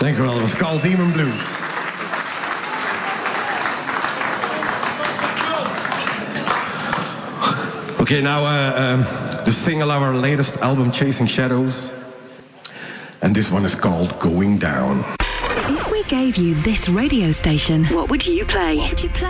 Dank u wel, dat was Carl Demon Blues. Okay, now the single of our latest album, Chasing Shadows. And this one is called Going Down. If we gave you this radio station, what would you play?